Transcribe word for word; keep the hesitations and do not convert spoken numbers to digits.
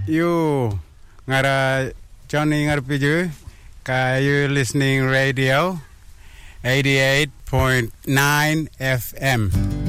You ngara Johnny ngarpiju ka you listening radio eighty-eight point nine F M.